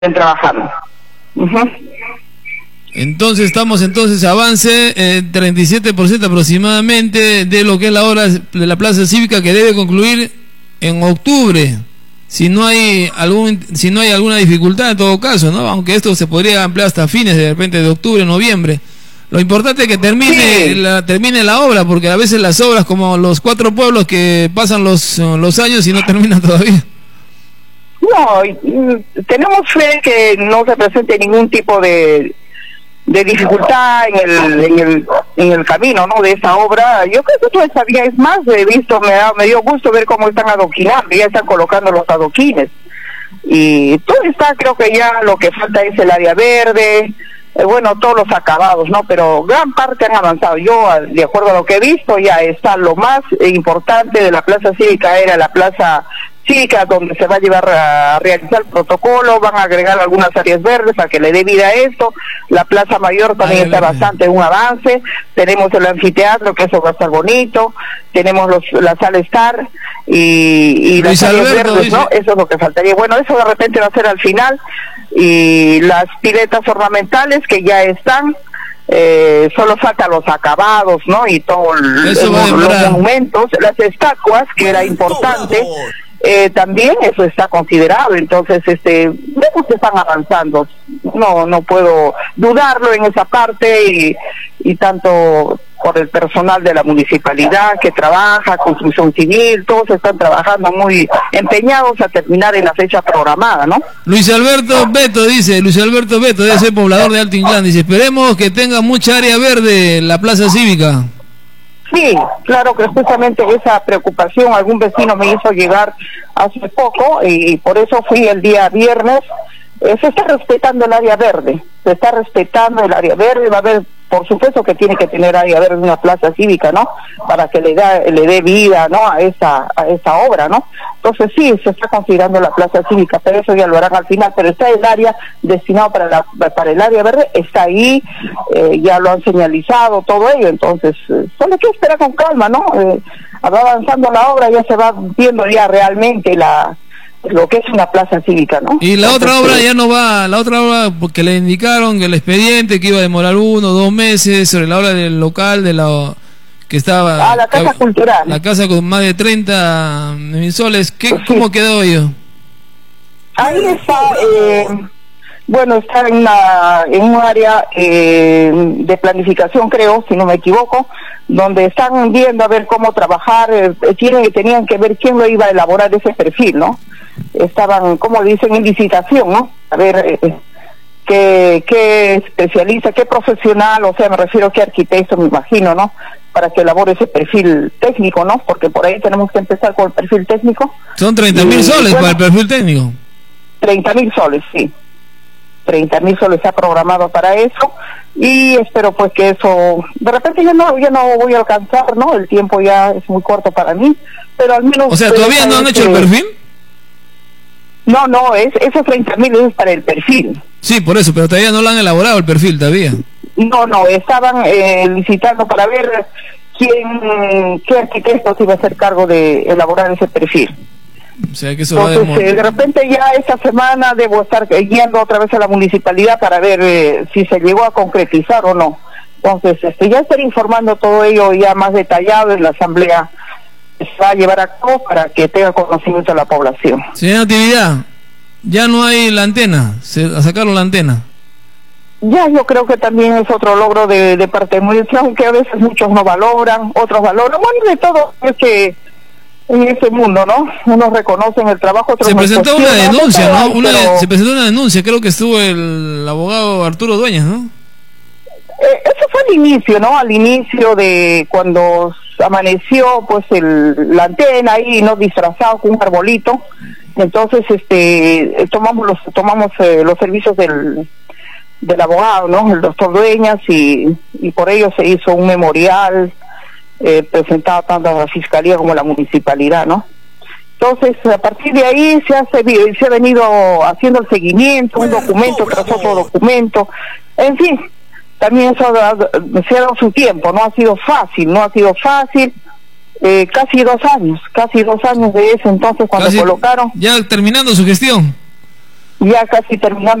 trabajando. Entonces estamos avance 37% aproximadamente de lo que es la obra de la plaza cívica, que debe concluir en octubre, si no hay alguna dificultad en todo caso, ¿no? Aunque esto se podría ampliar hasta fines de repente de octubre, noviembre. Lo importante es que termine la obra, porque a veces las obras, como los 4 pueblos, que pasan los años y no terminan todavía. No, tenemos fe que no se presente ningún tipo de dificultad en el camino, ¿no?, de esa obra. Yo creo que toda esa vía, es más, me dio gusto ver cómo están adoquinando, ya están colocando los adoquines, y todo está, creo que ya lo que falta es el área verde, bueno, todos los acabados, ¿no? Pero gran parte han avanzado. Yo, de acuerdo a lo que he visto, ya está lo más importante de la plaza cívica, era la plaza cívica, donde se va a llevar a realizar el protocolo. Van a agregar algunas áreas verdes para que le dé vida a esto. La plaza mayor también está bastante un avance. Tenemos el anfiteatro, que eso va a estar bonito. Tenemos la sala estar y las áreas verdes, ¿no? Eso es lo que faltaría. Bueno, eso de repente va a ser al final. Y las piletas ornamentales, que ya están, solo faltan los acabados, ¿no? Y todos los monumentos, las estatuas, que era importante. También eso está considerado. Entonces vemos que están avanzando, no puedo dudarlo en esa parte, y tanto por el personal de la municipalidad que trabaja, construcción civil, todos están trabajando muy empeñados a terminar en la fecha programada, ¿no? Luis Alberto Beto, debe ser poblador de Alto Inclán, dice: esperemos que tenga mucha área verde la plaza cívica. Sí, claro, que justamente esa preocupación algún vecino me hizo llegar hace poco, y por eso fui el día viernes. Se está respetando el área verde, va a haber, por supuesto que tiene que tener área verde una plaza cívica, ¿no? Para que le dé vida, ¿no?, a esa obra, ¿no? Entonces sí, se está considerando la plaza cívica, pero eso ya lo harán al final. Pero está el área destinado para el área verde, está ahí, ya lo han señalizado, todo ello. Entonces solo hay que esperar con calma, ¿no? Va avanzando la obra, ya se va viendo ya realmente lo que es una plaza cívica, ¿no? Y la otra obra ya no va, porque le indicaron que el expediente que iba a demorar 1 o 2 meses, sobre la obra del local que estaba... la Casa Cultural. La casa con más de 30.000 soles. ¿Cómo quedó ello? Ahí está, bueno, está en un área de planificación, creo, si no me equivoco, donde están viendo a ver cómo trabajar. Tenían que ver quién lo iba a elaborar ese perfil, ¿no? Estaban, como dicen, en licitación, ¿no? A ver qué especialista, qué profesional, o sea, me refiero a qué arquitecto, me imagino, ¿no?, para que elabore ese perfil técnico, ¿no? Porque por ahí tenemos que empezar con el perfil técnico. Son 30.000 soles para el perfil técnico. 30.000 soles, sí. 30.000 soles se ha programado para eso, y espero pues que eso, de repente ya no voy a alcanzar, ¿no? El tiempo ya es muy corto para mí, pero al menos... O sea, ¿todavía no han hecho el perfil? No, esos 30.000 es para el perfil. Sí, por eso, pero todavía no lo han elaborado el perfil todavía. No, estaban licitando para ver qué arquitecto se iba a hacer cargo de elaborar ese perfil. O sea que eso va a de repente ya esta semana debo estar yendo otra vez a la municipalidad para ver si se llegó a concretizar o no. Entonces ya estaré informando todo ello ya más detallado en la asamblea que se va a llevar a cabo, para que tenga conocimiento la población. Señora Natividad, ya no hay la antena, sacaron la antena. Ya, yo creo que también es otro logro de parte de municipio, que a veces muchos no valoran, otros valoran. Bueno, de todo es que en ese mundo, ¿no? Unos reconocen el trabajo, otros se presentó una denuncia, ¿no? Se presentó una denuncia, creo que estuvo el abogado Arturo Dueñas, ¿no? Eso fue al inicio, ¿no? Al inicio de cuando amaneció, pues la antena ahí, ¿no?, disfrazado con un arbolito. Entonces, tomamos los servicios del abogado, ¿no?, el doctor Dueñas, y por ello se hizo un memorial presentado tanto a la Fiscalía como a la Municipalidad, ¿no? Entonces, a partir de ahí se ha venido haciendo el seguimiento, un documento tras otro documento, en fin, también eso se ha dado su tiempo, no ha sido fácil, casi 2 años de eso entonces cuando colocaron. Ya terminando su gestión. Ya casi terminamos.